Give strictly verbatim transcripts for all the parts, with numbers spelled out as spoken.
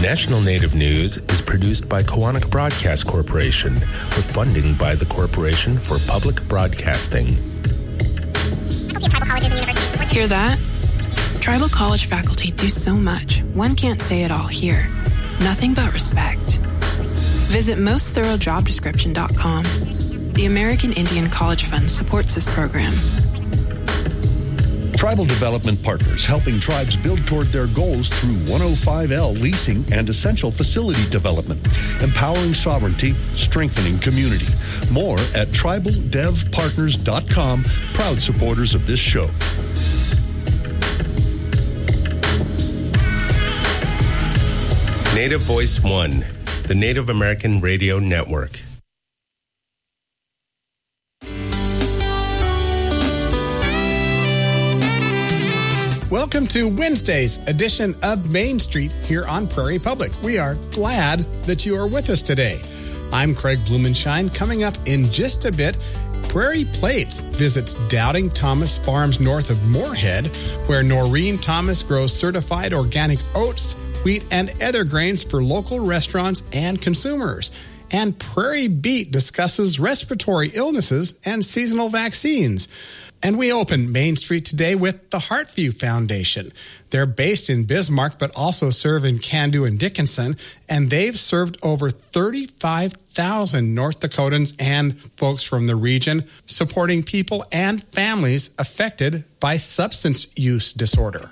National Native News is produced by Koahnic Broadcast Corporation with funding by the Corporation for Public Broadcasting. Hear that? Tribal college faculty do so much. One can't say it all here. Nothing but respect. Visit most thorough job description dot com. The American Indian College Fund supports this program. Tribal Development Partners, helping tribes build toward their goals through one oh five L leasing and essential facility development, empowering sovereignty, strengthening community. More at tribal dev partners dot com, proud supporters of this show. Native Voice One, the Native American Radio Network. Welcome to Wednesday's edition of Main Street here on Prairie Public. We are glad that you are with us today. I'm Craig Blumenshine. Coming up in just a bit, Prairie Plates visits Doubting Thomas Farms north of Moorhead, where Noreen Thomas grows certified organic oats, wheat, and other grains for local restaurants and consumers. And Prairie Beat discusses respiratory illnesses and seasonal vaccines. And we open Main Street today with the Heartview Foundation. They're based in Bismarck, but also serve in Candu and Dickinson, and they've served over thirty-five thousand North Dakotans and folks from the region, supporting people and families affected by substance use disorder.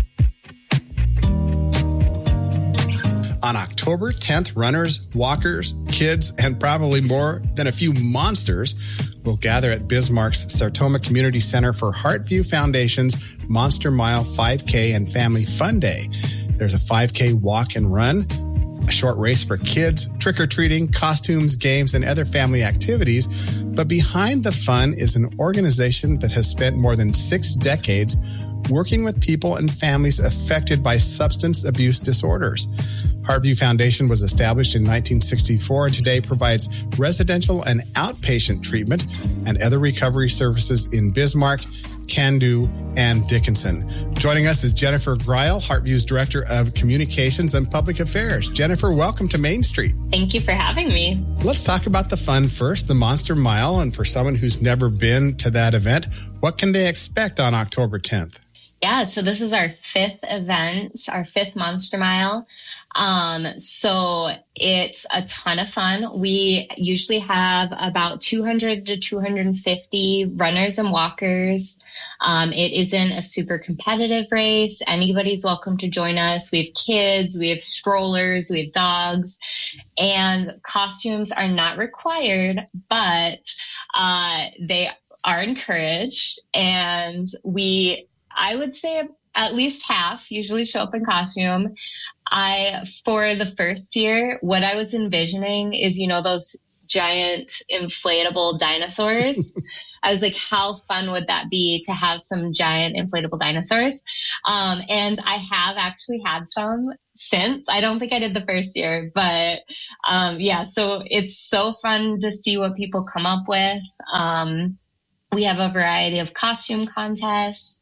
On October tenth, runners, walkers, kids, and probably more than a few monsters will gather at Bismarck's Sartoma Community Center for Heartview Foundation's Monster Mile five K and Family Fun Day. There's a five K walk and run, a short race for kids, trick-or-treating, costumes, games, and other family activities. But behind the fun is an organization that has spent more than six decades working with people and families affected by substance abuse disorders. Heartview Foundation was established in nineteen sixty-four and today provides residential and outpatient treatment and other recovery services in Bismarck, Candu, and Dickinson. Joining us is Jennifer Greil, Heartview's Director of Communications and Public Affairs. Jennifer, welcome to Main Street. Thank you for having me. Let's talk about the fun first, the Monster Mile. And for someone who's never been to that event, what can they expect on October tenth? Yeah, so this is our fifth event, our fifth Monster Mile. Um, so it's a ton of fun. We usually have about two hundred to two hundred fifty runners and walkers. Um, it isn't a super competitive race. Anybody's welcome to join us. We have kids, we have strollers, we have dogs, and costumes are not required, but uh, they are encouraged. And we, I would say at least half usually show up in costume. I, for the first year, what I was envisioning is, you know, those giant inflatable dinosaurs. I was like, how fun would that be to have some giant inflatable dinosaurs? Um, and I have actually had some since. I don't think I did the first year, but um, yeah, so it's so fun to see what people come up with. Um, we have a variety of costume contests.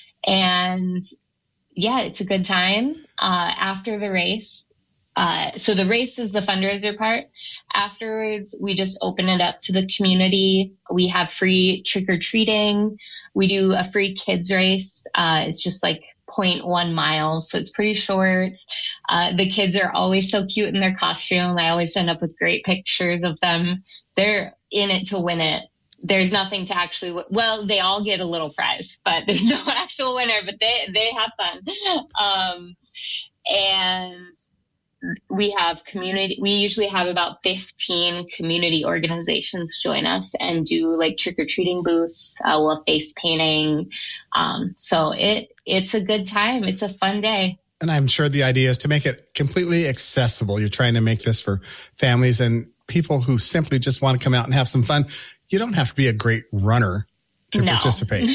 And yeah, it's a good time. Uh, after the race, uh, so the race is the fundraiser part. Afterwards, we just open it up to the community. We have free trick-or-treating. We do a free kids race. Uh, it's just like zero point one miles, so it's pretty short. Uh, the kids are always so cute in their costume. I always end up with great pictures of them. They're in it to win it. There's nothing to actually, well, they all get a little prize, but there's no actual winner, but they, they have fun. Um, and we have community, we usually have about fifteen community organizations join us and do like trick-or-treating booths, uh, we'll have face painting. Um, so it, it's a good time. It's a fun day. And I'm sure the idea is to make it completely accessible. You're trying to make this for families and people who simply just want to come out and have some fun. You don't have to be a great runner to no. participate.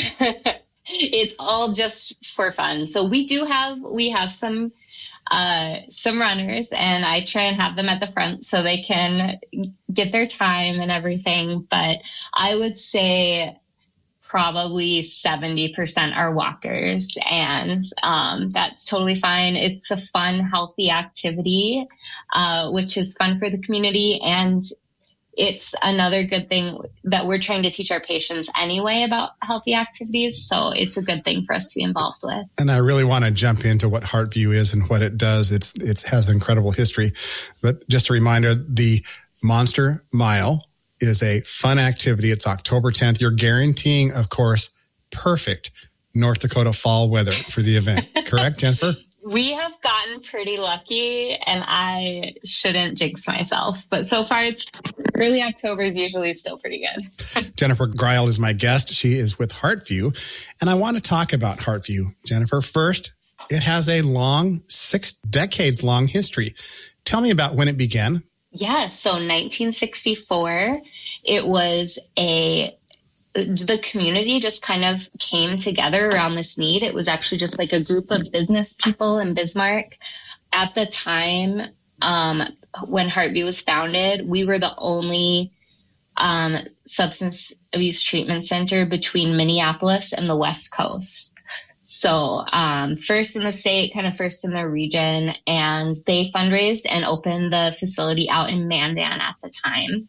It's all just for fun. So we do have, we have some, uh, some runners, and I try and have them at the front so they can get their time and everything. But I would say probably seventy percent are walkers, and um, that's totally fine. It's a fun, healthy activity, uh, which is fun for the community. And it's another good thing that we're trying to teach our patients anyway about healthy activities. So it's a good thing for us to be involved with. And I really want to jump into what Heartview is and what it does. It's, it has an incredible history. But just a reminder, the Monster Mile is a fun activity. It's October tenth. You're guaranteeing, of course, perfect North Dakota fall weather for the event. Correct, Jennifer? We have gotten pretty lucky, and I shouldn't jinx myself. But so far, it's early October is usually still pretty good. Jennifer Greil is my guest. She is with Heartview. And I want to talk about Heartview. Jennifer, first, it has a long, six decades long history. Tell me about when it began. Yeah, so nineteen sixty-four, it was a, the community just kind of came together around this need. It was actually just like a group of business people in Bismarck. At the time, um, when Heartview was founded, we were the only um, substance abuse treatment center between Minneapolis and the West Coast. So um, first in the state, kind of first in the region, and they fundraised and opened the facility out in Mandan at the time.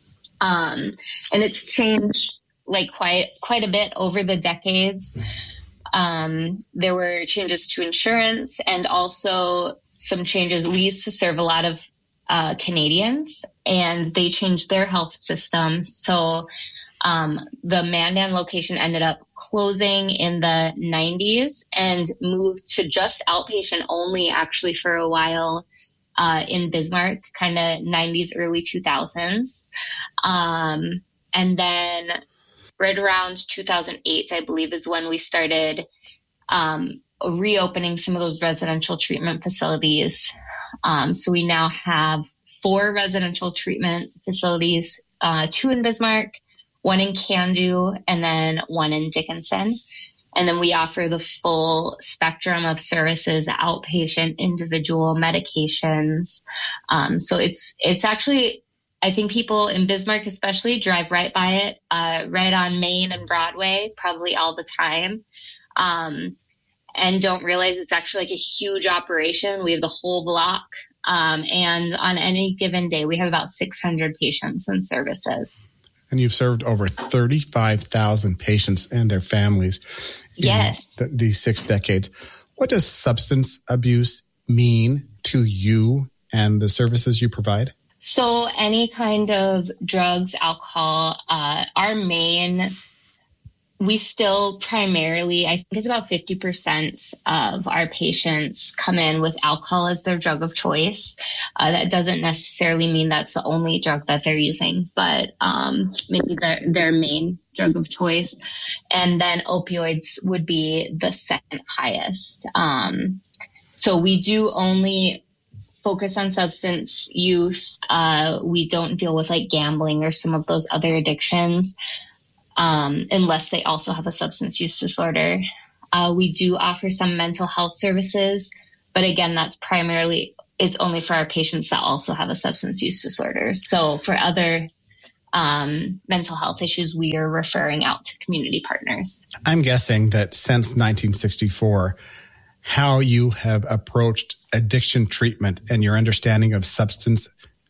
Um, and it's changed like quite quite a bit over the decades. Um, there were changes to insurance and also some changes. We used to serve a lot of uh, Canadians, and they changed their health system. So um, the Mandan location ended up closing in the nineties and moved to just outpatient only actually for a while uh, in Bismarck, kind of nineties, early two thousands. Um, and then right around two thousand eight, I believe, is when we started um, reopening some of those residential treatment facilities. Um, so we now have four residential treatment facilities, uh, two in Bismarck, one in Candu, and then one in Dickinson. And then we offer the full spectrum of services, outpatient, individual medications. Um, so it's it's actually, I think people in Bismarck especially drive right by it, uh, right on Main and Broadway, probably all the time, um, and don't realize it's actually like a huge operation. We have the whole block. Um, and on any given day, we have about six hundred patients and services. And you've served over thirty-five thousand patients and their families in yes. th- these six decades. What does substance abuse mean to you and the services you provide? So any kind of drugs, alcohol, uh, our main, we still primarily, I think it's about fifty percent of our patients come in with alcohol as their drug of choice. Uh, that doesn't necessarily mean that's the only drug that they're using, but um, maybe their, their main drug of choice. And then opioids would be the second highest. Um, so we do only focus on substance use. Uh, we don't deal with like gambling or some of those other addictions. Um, unless they also have a substance use disorder. Uh, we do offer some mental health services, but again, that's primarily, it's only for our patients that also have a substance use disorder. So for other um, mental health issues, we are referring out to community partners. I'm guessing that since nineteen sixty-four, how you have approached addiction treatment and your understanding of substance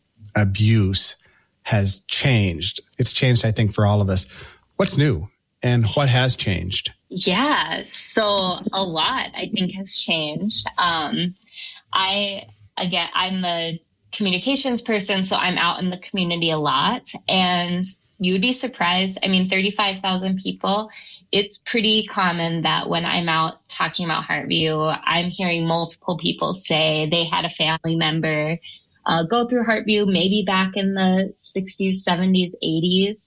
abuse has changed. It's changed, I think, for all of us. What's new and what has changed? Yeah, so a lot I think has changed. Um, I, again, I'm a communications person, so I'm out in the community a lot, and you'd be surprised. I mean, thirty-five thousand people, it's pretty common that when I'm out talking about Heartview, I'm hearing multiple people say they had a family member Uh, go through Heartview, maybe back in the sixties, seventies, eighties.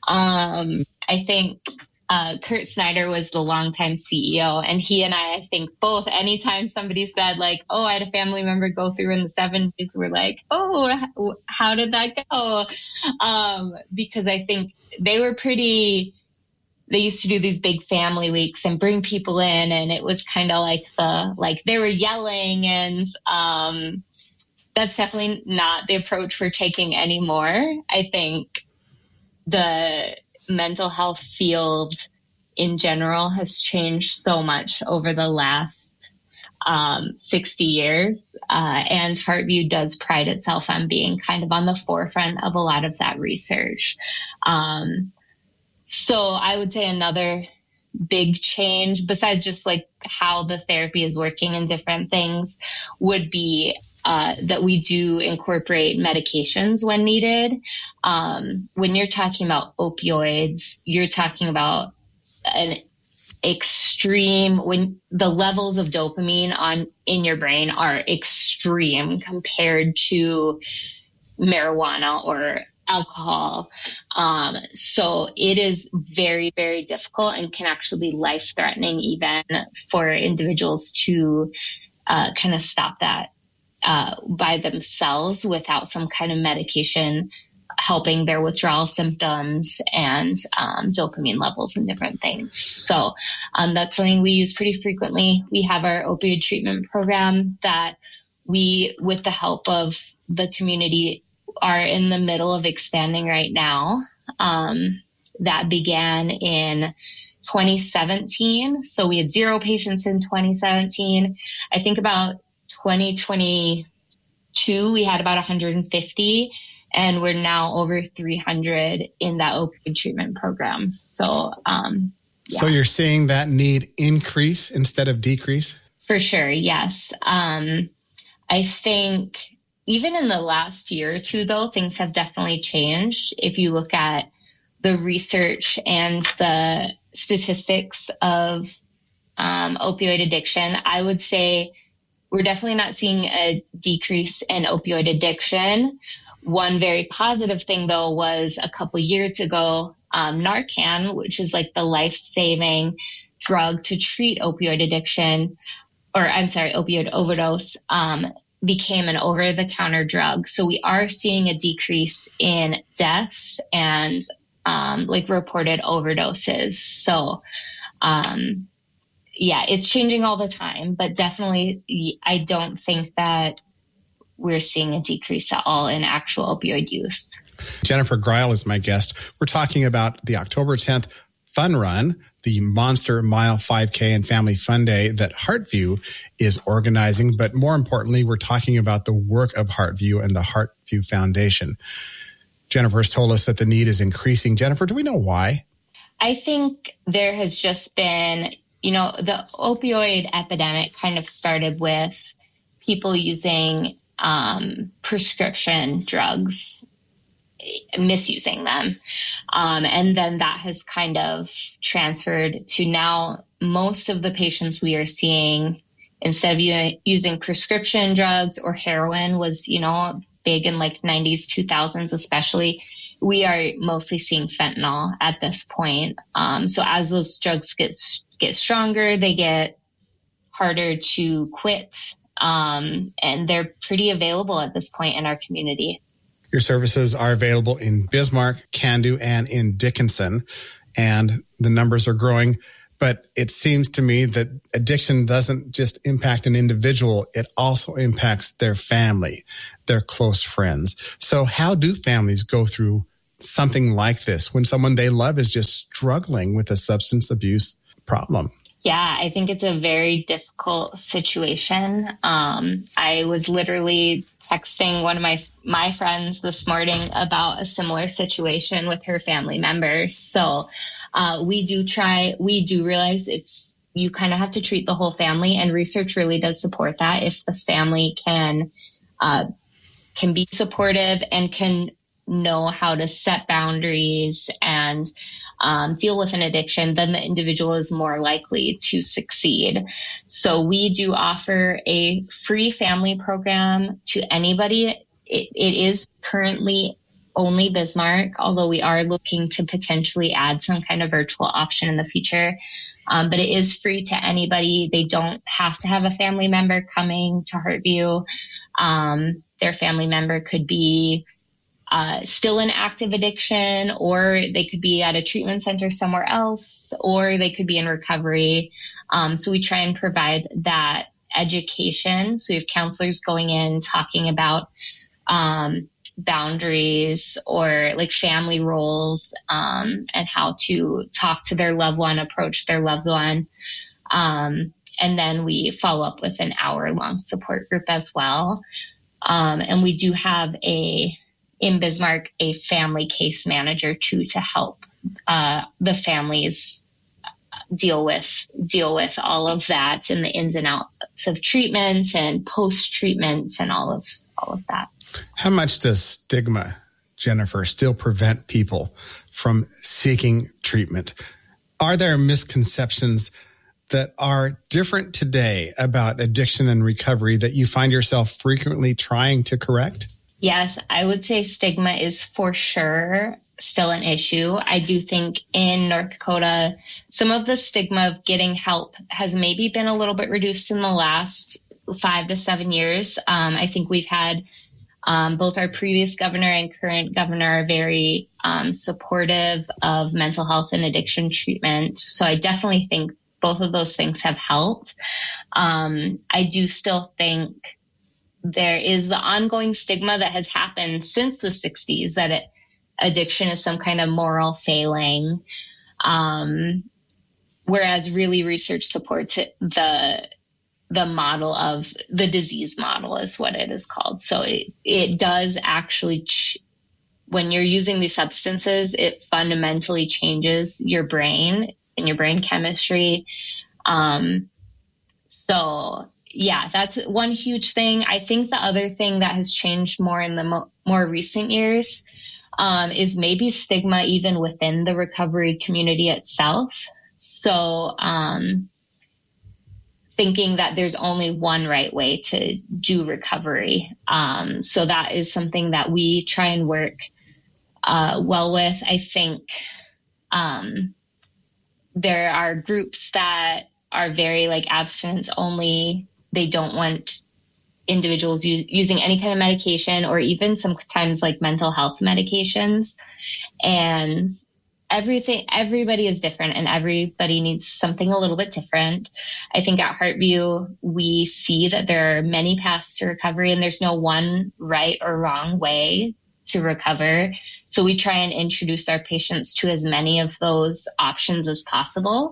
Um, I think uh, Kurt Snyder was the longtime C E O, and he and I, I think both, anytime somebody said like, oh, I had a family member go through in the seventies, we're like, oh, how did that go? Um, because I think they were pretty, they used to do these big family weeks and bring people in, and it was kind of like the, like they were yelling, and um, that's definitely not the approach we're taking anymore. I think the mental health field in general has changed so much over the last um, sixty years. Uh, and Heartview does pride itself on being kind of on the forefront of a lot of that research. Um, so I would say another big change, besides just like how the therapy is working and different things, would be Uh, that we do incorporate medications when needed. Um, when you're talking about opioids, you're talking about an extreme, when the levels of dopamine on in your brain are extreme compared to marijuana or alcohol. Um, so it is very, very difficult and can actually be life-threatening even for individuals to uh, kind of stop that Uh, by themselves without some kind of medication helping their withdrawal symptoms and um, dopamine levels and different things. So um, that's something we use pretty frequently. We have our opioid treatment program that we, with the help of the community, are in the middle of expanding right now. Um, that began in twenty seventeen. So we had zero patients in twenty seventeen. I think about twenty twenty-two, we had about one hundred fifty, and we're now over three hundred in that opioid treatment program. So, um, yeah. So you're seeing that need increase instead of decrease? For sure, yes. Um, I think even in the last year or two, though, things have definitely changed. If you look at the research and the statistics of um, opioid addiction, I would say we're definitely not seeing a decrease in opioid addiction. One very positive thing, though, was a couple years ago, um, Narcan, which is like the life-saving drug to treat opioid addiction, or I'm sorry, opioid overdose, um, became an over-the-counter drug. So we are seeing a decrease in deaths and um, like reported overdoses. So, um, yeah, it's changing all the time, but definitely I don't think that we're seeing a decrease at all in actual opioid use. Jennifer Greil is my guest. We're talking about the October tenth Fun Run, the Monster Mile five K and Family Fun Day that Heartview is organizing. But more importantly, we're talking about the work of Heartview and the Heartview Foundation. Jennifer has told us that the need is increasing. Jennifer, do we know why? I think there has just been, you know, the opioid epidemic kind of started with people using um, prescription drugs, misusing them. Um, and then that has kind of transferred to now most of the patients we are seeing, instead of u- using prescription drugs or heroin was, you know, big in like nineties, two thousands especially, we are mostly seeing fentanyl at this point. Um, so as those drugs get get stronger, they get harder to quit. Um, and they're pretty available at this point in our community. Your services are available in Bismarck, Cando, and in Dickinson, and the numbers are growing. But it seems to me that addiction doesn't just impact an individual, it also impacts their family, their close friends. So how do families go through something like this when someone they love is just struggling with a substance abuse problem? Yeah, I think it's a very difficult situation. Um, I was literally texting one of my my friends this morning about a similar situation with her family members. So uh, we do try, we do realize it's, you kind of have to treat the whole family, and research really does support that. If the family can uh, can be supportive and can know how to set boundaries and um, deal with an addiction, then the individual is more likely to succeed. So we do offer a free family program to anybody. It, it is currently only Bismarck, although we are looking to potentially add some kind of virtual option in the future. Um, but it is free to anybody. They don't have to have a family member coming to Heartview. Um, their family member could be Uh, still in active addiction, or they could be at a treatment center somewhere else, or they could be in recovery. Um, so we try and provide that education. So we have counselors going in talking about um, boundaries or like family roles, um, and how to talk to their loved one, approach their loved one. Um, and then we follow up with an hour long support group as well. Um, and we do have a, in Bismarck, a family case manager too, to help, uh, the families deal with, deal with all of that and the ins and outs of treatment and post-treatment and all of, all of that. How much does stigma, Jennifer, still prevent people from seeking treatment? Are there misconceptions that are different today about addiction and recovery that you find yourself frequently trying to correct? Yes, I would say stigma is for sure still an issue. I do think in North Dakota, some of the stigma of getting help has maybe been a little bit reduced in the last five to seven years. Um, I think we've had um, both our previous governor and current governor are very um, supportive of mental health and addiction treatment. So I definitely think both of those things have helped. Um, I do still think there is the ongoing stigma that has happened since the sixties that it, addiction is some kind of moral failing. Um, whereas really research supports it, the, the model of the disease model is what it is called. So it, it does actually, ch- when you're using these substances, it fundamentally changes your brain and your brain chemistry. Um, so yeah, that's one huge thing. I think the other thing that has changed more in the mo- more recent years um, is maybe stigma even within the recovery community itself. So um, thinking that there's only one right way to do recovery. Um, so that is something that we try and work uh, well with. I think um, there are groups that are very like abstinence only. They don't want individuals u- using any kind of medication or even sometimes like mental health medications. And everything, everybody is different and everybody needs something a little bit different. I think at Heartview, we see that there are many paths to recovery and there's no one right or wrong way to recover. So we try and introduce our patients to as many of those options as possible.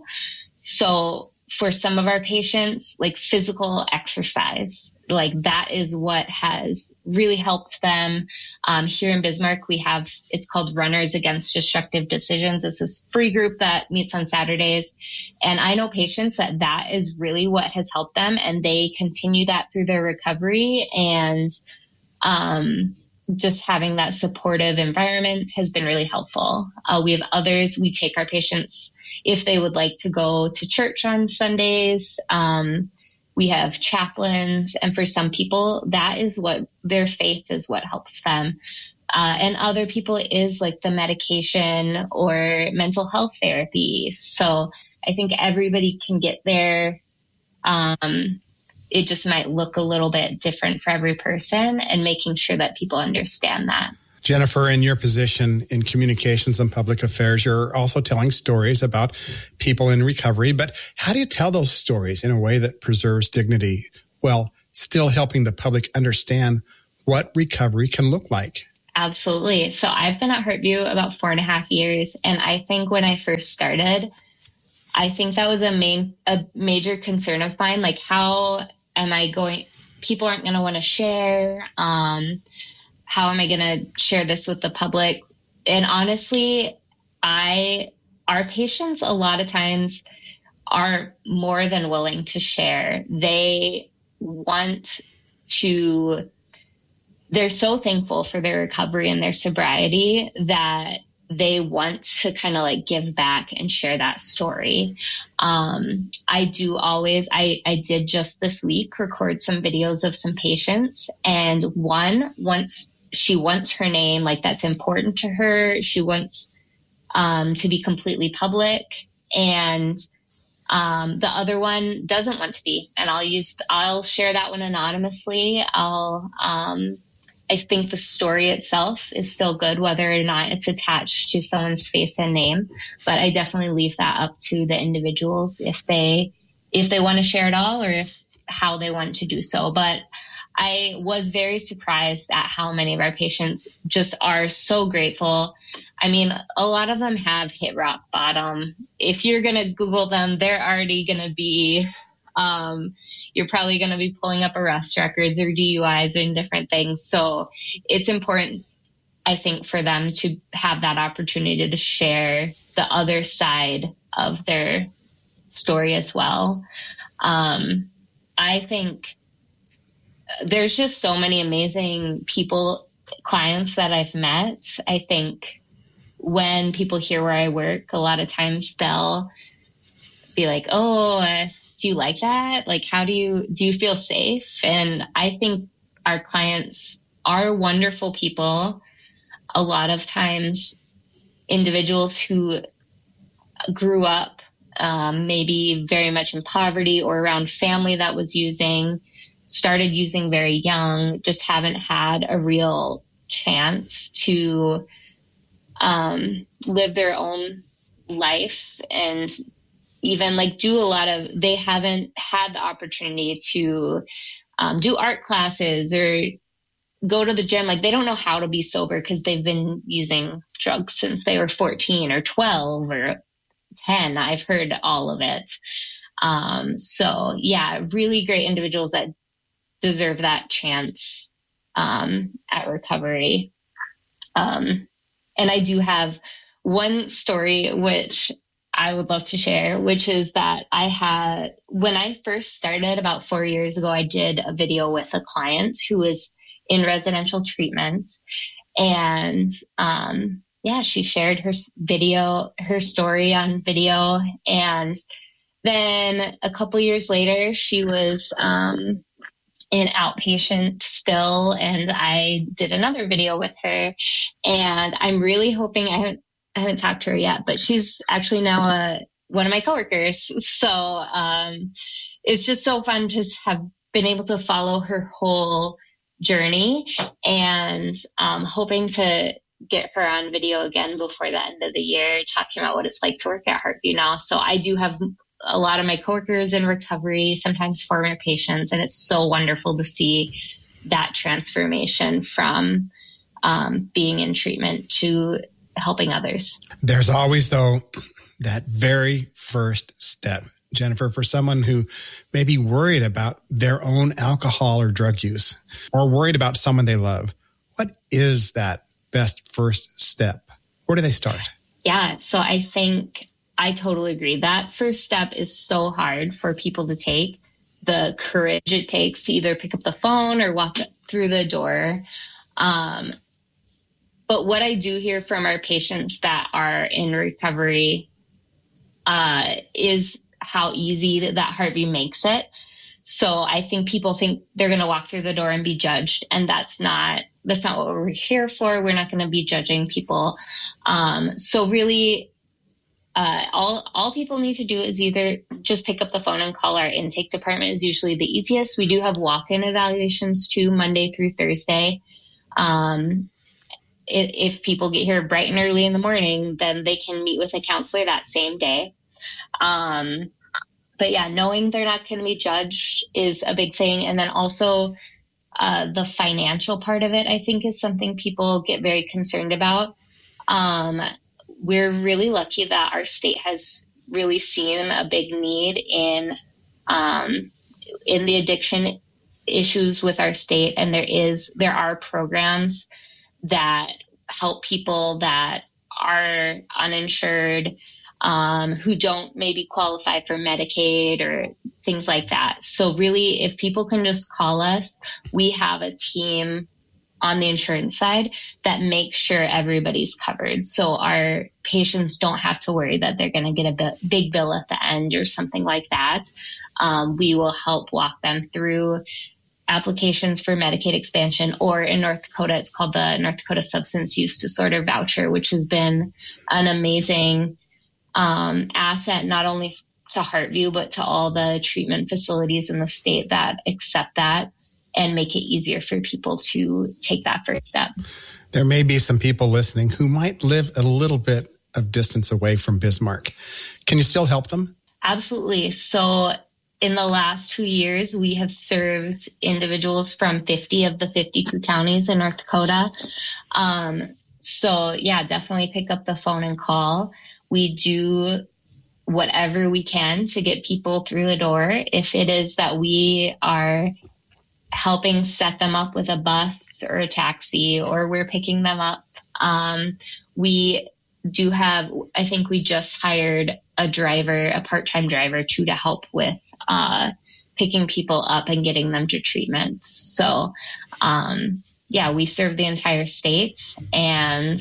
So for some of our patients, like physical exercise, like that is what has really helped them. Um, here in Bismarck, we have, it's called Runners Against Destructive Decisions. It's this free group that meets on Saturdays. And I know patients that that is really what has helped them. And they continue that through their recovery. And um, just having that supportive environment has been really helpful. Uh, we have others, we take our patients if they would like to go to church on Sundays. Um, we have chaplains, and for some people, that is what their faith is what helps them. Uh, and other people it is like the medication or mental health therapy. So I think everybody can get there. Um, it just might look a little bit different for every person, and making sure that people understand that. Jennifer, in your position in communications and public affairs, you're also telling stories about people in recovery. But how do you tell those stories in a way that preserves dignity while still helping the public understand what recovery can look like? Absolutely. So I've been at Heartview about four and a half years. And I think when I first started, I think that was a main, a major concern of mine. Like, how am I going, people aren't going to want to share. Um, how am I going to share this with the public? And honestly, I, our patients a lot of times are more than willing to share. They want to, they're so thankful for their recovery and their sobriety that they want to kind of like give back and share that story. Um, I do always, I, I did just this week record some videos of some patients, and one wants, she wants her name, like that's important to her. She wants um, to be completely public. And um, the other one doesn't want to be, and I'll use, I'll share that one anonymously. I'll, um, I think the story itself is still good, whether or not it's attached to someone's face and name. But I definitely leave that up to the individuals if they if they want to share it all, or if how they want to do so. But I was very surprised at how many of our patients just are so grateful. I mean, a lot of them have hit rock bottom. If you're going to Google them, they're already going to be, um, you're probably going to be pulling up arrest records or D U Is and different things. So it's important, I think, for them to have that opportunity to share the other side of their story as well. Um, I think there's just so many amazing people, clients that I've met. I think when people hear where I work, a lot of times they'll be like, oh, uh, do you like that? Like, how do you, do you feel safe? And I think our clients are wonderful people. A lot of times individuals who grew up um, maybe very much in poverty or around family that was using, started using very young, just haven't had a real chance to um, live their own life and even like do a lot of, they haven't had the opportunity to um, do art classes or go to the gym. Like they don't know how to be sober because they've been using drugs since they were fourteen or twelve or ten. I've heard all of it. Um, so yeah, really great individuals that deserve that chance um, at recovery. Um, and I do have one story which I would love to share, which is that I had, when I first started about four years ago, I did a video with a client who was in residential treatment. And um, yeah, she shared her video, her story on video. And then a couple years later, she was um, in outpatient still. And I did another video with her. And I'm really hoping, I haven't, I haven't talked to her yet, but she's actually now a, one of my coworkers. So um, it's just so fun to have been able to follow her whole journey and um, hoping to get her on video again before the end of the year, talking about what it's like to work at Heartview now. So I do have a lot of my coworkers in recovery, sometimes former patients, and it's so wonderful to see that transformation from um, being in treatment to helping others. There's always, though, that very first step, Jennifer, for someone who may be worried about their own alcohol or drug use or worried about someone they love. What is that best first step? Where do they start? Yeah, so I think I totally agree. That first step is so hard for people to take. The courage it takes to either pick up the phone or walk through the door. Um, But what I do hear from our patients that are in recovery uh, is how easy that, that Heartview makes it. So I think people think they're going to walk through the door and be judged, and that's not that's not what we're here for. We're not going to be judging people. Um, so really, uh, all all people need to do is either just pick up the phone and call our intake department. Is usually the easiest. We do have walk-in evaluations too, Monday through Thursday. Um, If people get here bright and early in the morning, then they can meet with a counselor that same day. Um, but yeah, knowing they're not going to be judged is a big thing. And then also uh, the financial part of it, I think, is something people get very concerned about. Um, we're really lucky that our state has really seen a big need in um, in the addiction issues with our state. And there is there are programs that help people that are uninsured, um, who don't maybe qualify for Medicaid or things like that. So really, if people can just call us, we have a team on the insurance side that makes sure everybody's covered. So our patients don't have to worry that they're going to get a bi- big bill at the end or something like that. Um, we will help walk them through applications for Medicaid expansion, or in North Dakota, it's called the North Dakota Substance Use Disorder Voucher, which has been an amazing um, asset, not only to Heartview, but to all the treatment facilities in the state that accept that and make it easier for people to take that first step. There may be some people listening who might live a little bit of distance away from Bismarck. Can you still help them? Absolutely. So in the last two years, we have served individuals from fifty of the fifty-two counties in North Dakota. Um, so yeah, definitely pick up the phone and call. We do whatever we can to get people through the door. If it is that we are helping set them up with a bus or a taxi, or we're picking them up, um, we do have, I think we just hired a driver, a part-time driver too, to help with uh, picking people up and getting them to treatment. So, um, yeah, we serve the entire state and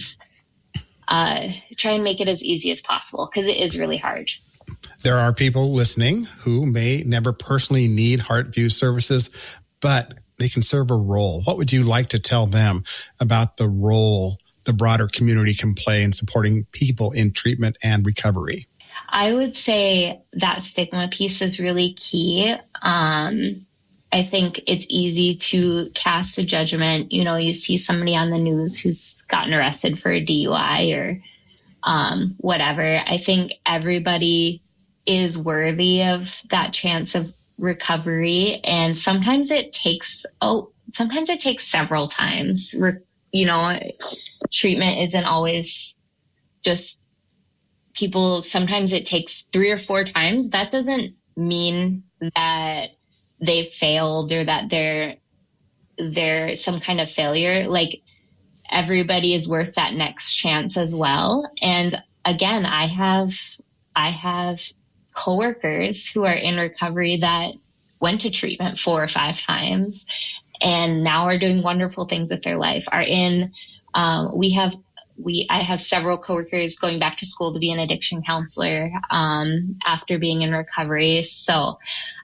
uh, try and make it as easy as possible because it is really hard. There are people listening who may never personally need HeartView services, but they can serve a role. What would you like to tell them about the role the broader community can play in supporting people in treatment and recovery? I would say that stigma piece is really key. Um, I think it's easy to cast a judgment. You know, you see somebody on the news who's gotten arrested for a D U I or um, whatever. I think everybody is worthy of that chance of recovery. And sometimes it takes, oh, sometimes it takes several times. Re- you know, treatment isn't always just people. Sometimes it takes three or four times. That doesn't mean that they failed or that they're, they're some kind of failure. Like, everybody is worth that next chance as well. And again, I have, I have coworkers who are in recovery that went to treatment four or five times and now are doing wonderful things with their life. Are in, um, we have, we, I have several coworkers going back to school to be an addiction counselor um, after being in recovery. So uh,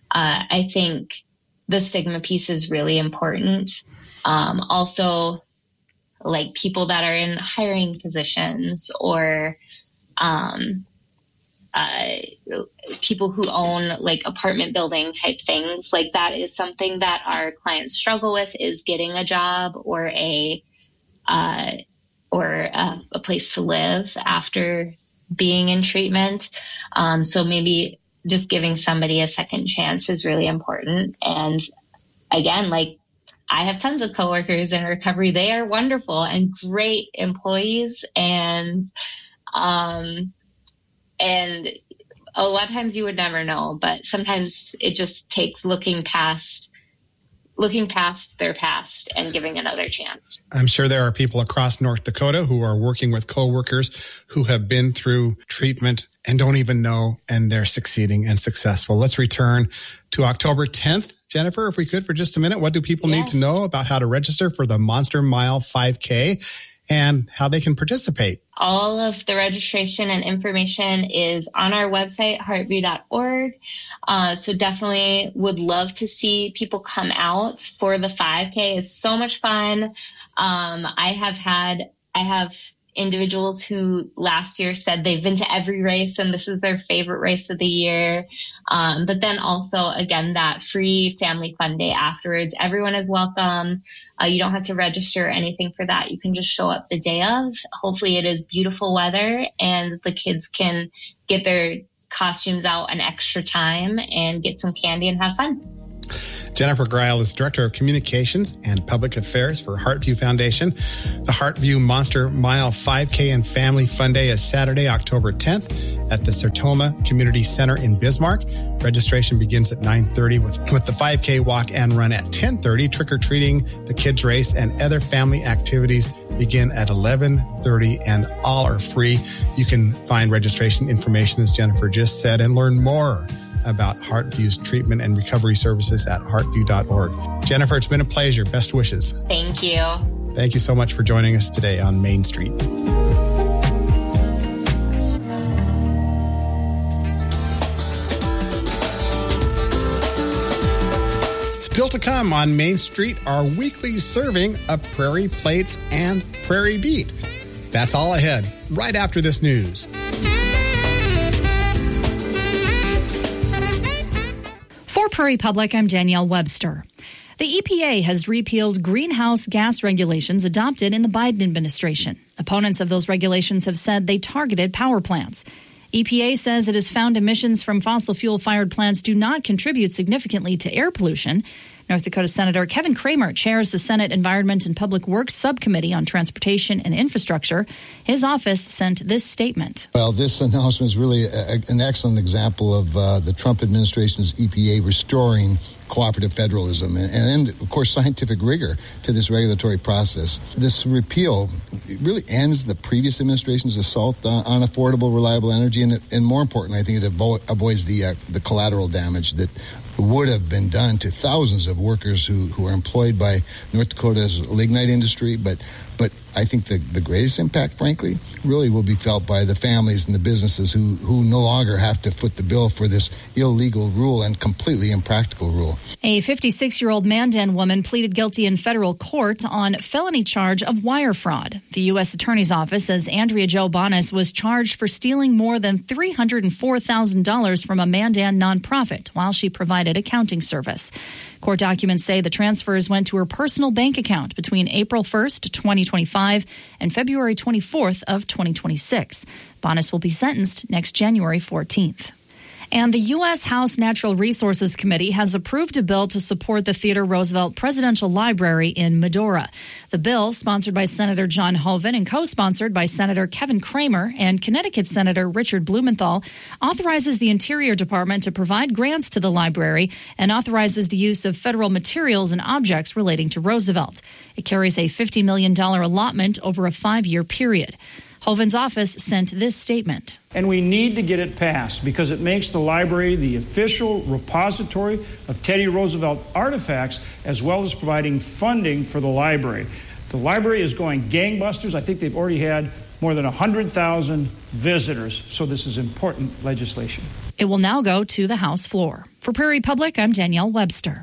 I think the stigma piece is really important. Um, also, like people that are in hiring positions or um, uh, people who own like apartment building type things, like that is something that our clients struggle with, is getting a job or a uh, or a, a place to live after being in treatment. Um, so maybe just giving somebody a second chance is really important. And again, like I have tons of coworkers in recovery. They are wonderful and great employees. And, um, and a lot of times you would never know, but sometimes it just takes looking past looking past their past and giving another chance. I'm sure there are people across North Dakota who are working with coworkers who have been through treatment and don't even know, and they're succeeding and successful. Let's return to October tenth. Jennifer, if we could for just a minute, what do people yes. need to know about how to register for the Monster Mile five K and how they can participate? All of the registration and information is on our website, heartview dot org. Uh, so definitely would love to see people come out for the five K. It's so much fun. Um, I have had, I have individuals who last year said they've been to every race and this is their favorite race of the year. Um, but then also, again, that free family fun day afterwards. Everyone is welcome. Uh, you don't have to register or anything for that. You can just show up the day of. Hopefully it is beautiful weather and the kids can get their costumes out an extra time and get some candy and have fun. Jennifer Greil is Director of Communications and Public Affairs for HeartView Foundation. The HeartView Monster Mile five K and Family Fun Day is Saturday, October tenth at the Sertoma Community Center in Bismarck. Registration begins at nine thirty with, with the five K walk and run at ten thirty. Trick-or-treating, the kids race, and other family activities begin at eleven thirty, and all are free. You can find registration information, as Jennifer just said, and learn more about HeartView's treatment and recovery services at heartview dot org. Jennifer, it's been a pleasure. Best wishes. Thank you. Thank you so much for joining us today on Main Street. Still to come on Main Street, our weekly serving of Prairie Plates and Prairie Beat. That's all ahead, right after this news. For Prairie Public, I'm Danielle Webster. The E P A has repealed greenhouse gas regulations adopted in the Biden administration. Opponents of those regulations have said they targeted power plants. E P A says it has found emissions from fossil fuel-fired plants do not contribute significantly to air pollution. North Dakota Senator Kevin Cramer chairs the Senate Environment and Public Works Subcommittee on Transportation and Infrastructure. His office sent this statement. Well, this announcement is really a, an excellent example of uh, the Trump administration's E P A restoring cooperative federalism and, and, of course, scientific rigor to this regulatory process. This repeal really ends the previous administration's assault on, on affordable, reliable energy, and, and more importantly, I think it avo- avoids the uh, the collateral damage that would have been done to thousands of workers who, who are employed by North Dakota's lignite industry. But but I think the, the greatest impact, frankly, really will be felt by the families and the businesses who, who no longer have to foot the bill for this illegal rule and completely impractical rule. A fifty-six-year-old Mandan woman pleaded guilty in federal court on felony charge of wire fraud. The U S Attorney's Office says Andrea Jo Bonas was charged for stealing more than three hundred four thousand dollars from a Mandan nonprofit while she provided accounting service. Court documents say the transfers went to her personal bank account between April first, twenty twenty-five and February twenty-fourth of twenty twenty-six. Bonas will be sentenced next January fourteenth. And the U S House Natural Resources Committee has approved a bill to support the Theodore Roosevelt Presidential Library in Medora. The bill, sponsored by Senator John Hoeven and co-sponsored by Senator Kevin Cramer and Connecticut Senator Richard Blumenthal, authorizes the Interior Department to provide grants to the library and authorizes the use of federal materials and objects relating to Roosevelt. It carries a fifty million dollars allotment over a five-year period. Hoeven's office sent this statement. And we need to get it passed because it makes the library the official repository of Teddy Roosevelt artifacts, as well as providing funding for the library. The library is going gangbusters. I think they've already had more than one hundred thousand visitors, so this is important legislation. It will now go to the House floor. For Prairie Public, I'm Danielle Webster.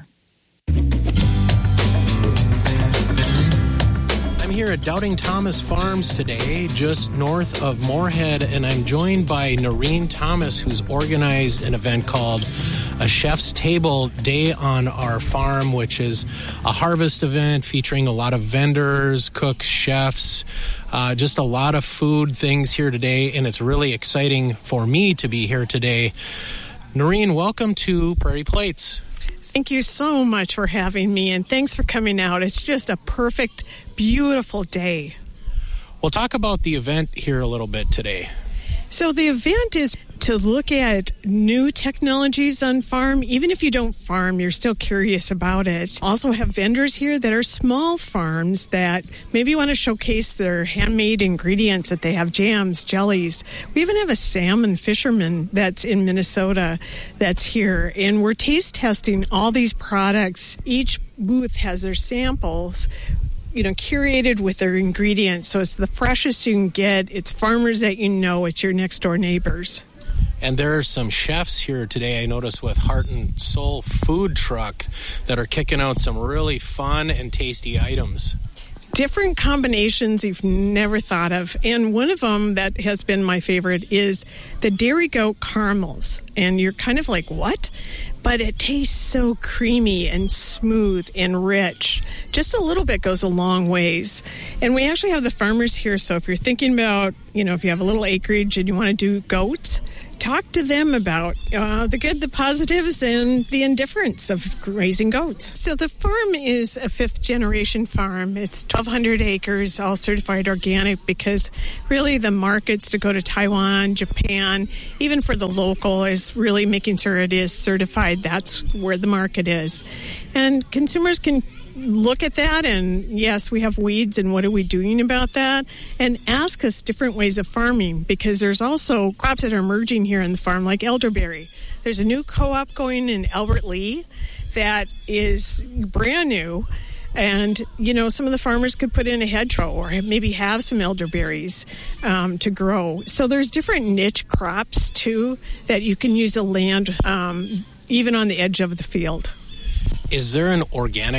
I'm here at Doubting Thomas Farms today, just north of Moorhead, and I'm joined by Noreen Thomas, who's organized an event called A Chef's Table Day on Our Farm, which is a harvest event featuring a lot of vendors, cooks, chefs, uh, just a lot of food things here today, and it's really exciting for me to be here today. Noreen, welcome to Prairie Plates. Thank you so much for having me, and thanks for coming out. It's just a perfect, beautiful day. We'll talk about the event here a little bit today. So the event is to look at new technologies on farm. Even if you don't farm, you're still curious about it. Also have vendors here that are small farms that maybe want to showcase their handmade ingredients, that they have jams, jellies. We even have a salmon fisherman that's in Minnesota that's here. And we're taste testing all these products. Each booth has their samples, you know, curated with their ingredients. So it's the freshest you can get. It's farmers that you know. It's your next door neighbors. And there are some chefs here today, I noticed, with Heart and Soul Food Truck that are kicking out some really fun and tasty items. Different combinations you've never thought of. And one of them that has been my favorite is the Dairy Goat Caramels. And you're kind of like, what? But it tastes so creamy and smooth and rich. Just a little bit goes a long ways. And we actually have the farmers here, so if you're thinking about, you know, if you have a little acreage and you want to do goats, talk to them about uh, the good, the positives, and the indifference of raising goats. So the farm is a fifth-generation farm. It's twelve hundred acres, all certified organic, because really the markets to go to Taiwan, Japan, even for the local, is really making sure it is certified. That's where the market is. And consumers can look at that and, yes, we have weeds, and what are we doing about that? And ask us different ways of farming, because there's also crops that are emerging here in the farm, like elderberry. There's a new co-op going in Albert Lea that is brand new. And, you know, some of the farmers could put in a hedgerow or maybe have some elderberries um, to grow. So there's different niche crops, too, that you can use the land um, even on the edge of the field. Is there an organic